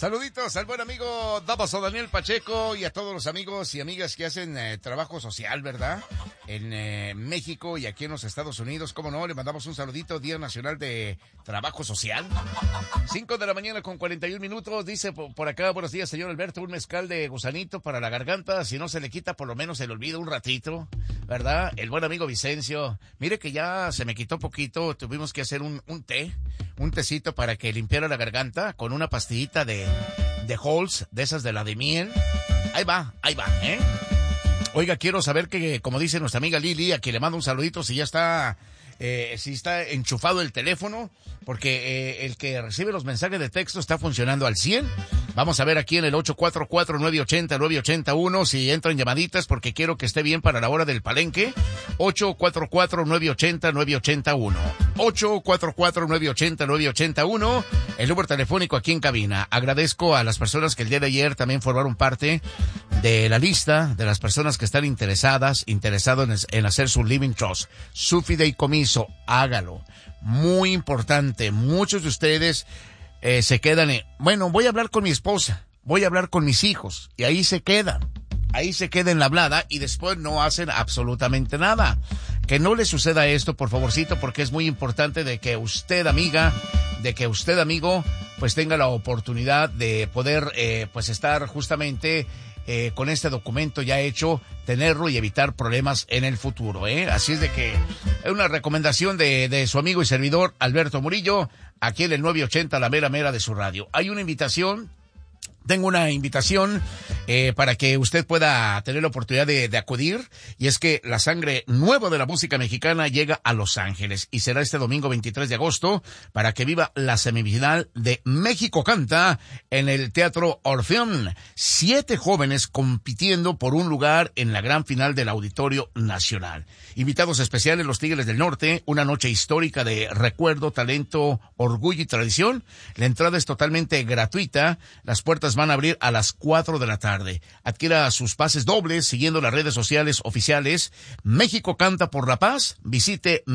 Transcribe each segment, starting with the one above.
Saluditos al buen amigo Damaso Daniel Pacheco y a todos los amigos y amigas que hacen trabajo social, ¿verdad? En México y aquí en los Estados Unidos, ¿cómo no? Le mandamos un saludito, Día Nacional de Trabajo Social. 5 de la mañana con 41 minutos, dice por acá, buenos días, señor Alberto, un mezcal de gusanito para la garganta, si no se le quita, por lo menos se le olvida un ratito, ¿verdad? El buen amigo Vicencio, mire que ya se me quitó poquito, tuvimos que hacer un tecito para que limpiara la garganta con una pastillita de Halls, de esas de la de miel. Ahí va, ¿eh? Oiga, quiero saber que, como dice nuestra amiga Lili, a quien le mando un saludito, si ya está, si está enchufado el teléfono, porque el que recibe los mensajes de texto está funcionando al 100. Vamos a ver aquí en el 844-980-981 si entran llamaditas, porque quiero que esté bien para la hora del palenque. 844-980-981. 844-980-981. El número telefónico aquí en cabina. Agradezco a las personas que el día de ayer también formaron parte de la lista de las personas que están interesados en hacer su Living Trust, su fideicomiso. Hágalo. Muy importante. Muchos de ustedes se quedan bueno, voy a hablar con mi esposa, voy a hablar con mis hijos, y ahí se queda en la hablada y después no hacen absolutamente nada. Que no le suceda esto, por favorcito, porque es muy importante de que usted, amiga, de que usted, amigo, pues tenga la oportunidad de poder, pues estar justamente con este documento ya hecho, tenerlo y evitar problemas en el futuro, ¿eh? Así es de que es una recomendación de su amigo y servidor Alberto Murillo, aquí en el 980, la mera de su radio. Hay una invitación. Tengo una invitación para que usted pueda tener la oportunidad de acudir, y es que la sangre nueva de la música mexicana llega a Los Ángeles y será este domingo 23 de agosto para que viva la semifinal de México Canta en el Teatro Orfeón. 7 jóvenes compitiendo por un lugar en la gran final del Auditorio Nacional. Invitados especiales, los Tigres del Norte, una noche histórica de recuerdo, talento, orgullo y tradición. La entrada es totalmente gratuita, las puertas van a abrir a las 4 de la tarde. Adquiera sus pases dobles siguiendo las redes sociales oficiales. México Canta por la Paz. Visite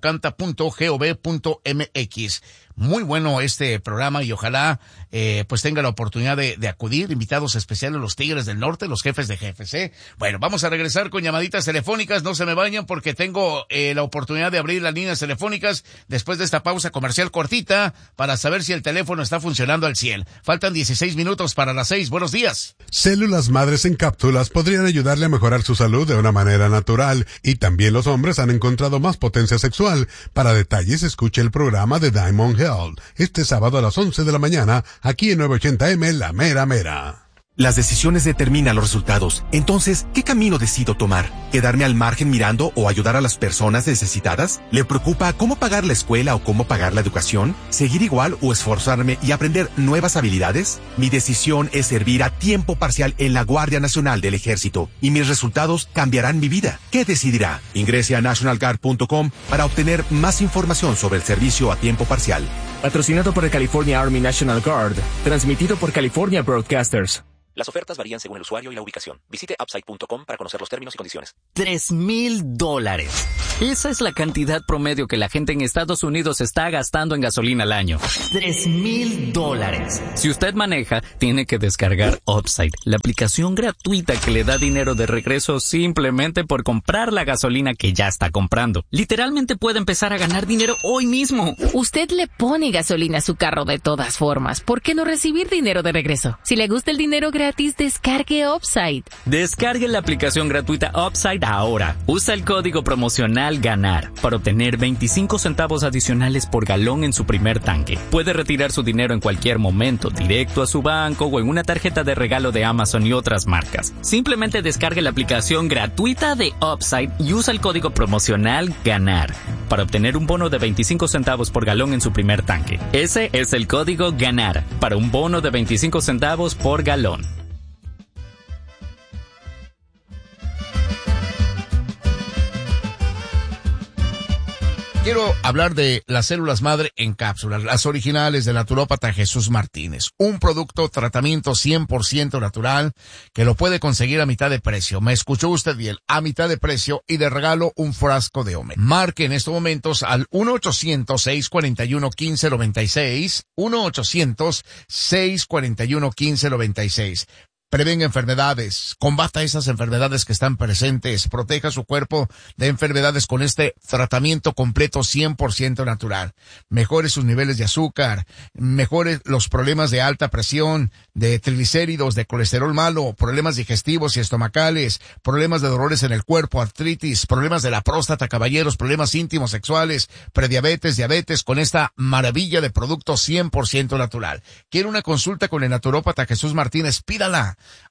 mexicocanta.gov.mx. Muy bueno este programa y ojalá pues tenga la oportunidad de acudir. Invitados especiales los Tigres del Norte, los jefes de jefes, ¿eh? Bueno, vamos a regresar con llamaditas telefónicas. No se me vayan porque tengo la oportunidad de abrir las líneas telefónicas después de esta pausa comercial cortita para saber si el teléfono está funcionando al 100. Faltan 16 minutos para las 6. Buenos días. Células madres en cápsulas podrían ayudarle a mejorar su salud de una manera natural, y también los hombres han encontrado más potencia sexual. Para detalles, escuche el programa de Diamond Health este sábado a las 11 de la mañana aquí en 980M La Mera. Las decisiones determinan los resultados. Entonces, ¿qué camino decido tomar? ¿Quedarme al margen mirando o ayudar a las personas necesitadas? ¿Le preocupa cómo pagar la escuela o cómo pagar la educación? ¿Seguir igual o esforzarme y aprender nuevas habilidades? Mi decisión es servir a tiempo parcial en la Guardia Nacional del Ejército, y mis resultados cambiarán mi vida. ¿Qué decidirá? Ingrese a nationalguard.com para obtener más información sobre el servicio a tiempo parcial. Patrocinado por el California Army National Guard. Transmitido por California Broadcasters. Las ofertas varían según el usuario y la ubicación. Visite upside.com para conocer los términos y condiciones. $3,000. Esa es la cantidad promedio que la gente en Estados Unidos está gastando en gasolina al año. $3,000. Si usted maneja, tiene que descargar Upside, la aplicación gratuita que le da dinero de regreso simplemente por comprar la gasolina que ya está comprando. Literalmente puede empezar a ganar dinero hoy mismo. Usted le pone gasolina a su carro de todas formas. ¿Por qué no recibir dinero de regreso? Si le gusta el dinero gratis, descargue Upside. Descargue la aplicación gratuita Upside ahora. Usa el código promocional GANAR para obtener 25 centavos adicionales por galón en su primer tanque. Puede retirar su dinero en cualquier momento, directo a su banco o en una tarjeta de regalo de Amazon y otras marcas. Simplemente descargue la aplicación gratuita de Upside y usa el código promocional GANAR para obtener un bono de 25 centavos por galón en su primer tanque. Ese es el código GANAR para un bono de 25 centavos por galón. Quiero hablar de las células madre en cápsulas, las originales del naturópata Jesús Martínez. Un producto, tratamiento 100% natural que lo puede conseguir a mitad de precio. Me escuchó usted bien, a mitad de precio y de regalo un frasco de Omega. Marque en estos momentos al 1-800-641-1596, 1-800-641-1596. Prevenga enfermedades, combata esas enfermedades que están presentes, proteja su cuerpo de enfermedades con este tratamiento completo 100% natural. Mejore sus niveles de azúcar, mejore los problemas de alta presión, de triglicéridos, de colesterol malo, problemas digestivos y estomacales, problemas de dolores en el cuerpo, artritis, problemas de la próstata, caballeros, problemas íntimos sexuales, prediabetes, diabetes, con esta maravilla de producto 100% natural. ¿Quiere una consulta con el naturópata Jesús Martínez? Pídala.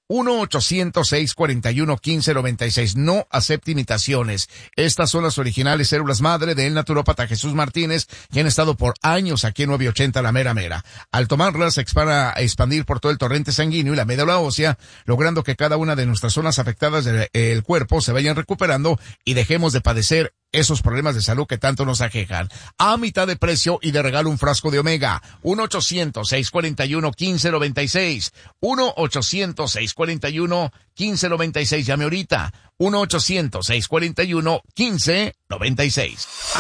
1-800-641-1596. No acepte imitaciones. Estas son las originales células madre del naturópata Jesús Martínez, que han estado por años aquí en 980 La Mera. Al tomarlas se van a expandir por todo el torrente sanguíneo y la médula ósea, logrando que cada una de nuestras zonas afectadas del cuerpo se vayan recuperando y dejemos de padecer esos problemas de salud que tanto nos aquejan. A mitad de precio y de regalo un frasco de Omega. 1-800-641-1596. 1-800-641-1596. Llame ahorita. 1-800-641-1596.